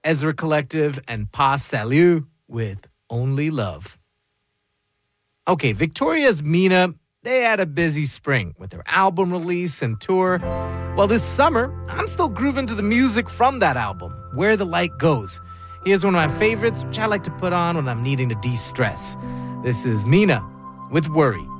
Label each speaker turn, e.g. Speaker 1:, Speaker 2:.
Speaker 1: Ezra Collective, and Pas Salut with Only Love. Okay, Victoria's Mina, they had a busy spring with their album release and tour. Well, this summer, I'm still grooving to the music from that album, Where the Light Goes. Here's one of my favorites, which I like to put on when I'm needing to de-stress. This is Mina with Worry.